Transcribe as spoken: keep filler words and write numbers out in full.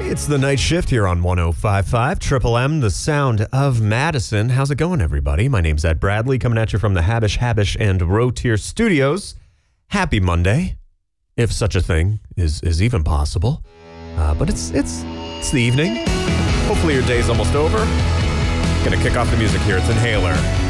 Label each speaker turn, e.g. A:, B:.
A: It's the night shift here on one oh five point five Triple M, the sound of Madison. How's it going, everybody? My name's Ed Bradley, coming at you from the Habish, Habish, and Rotier Studios. Happy Monday, if such a thing is is even possible. Uh, but it's it's it's the evening. Hopefully your day's almost over. Gonna kick off the music here. It's Inhaler.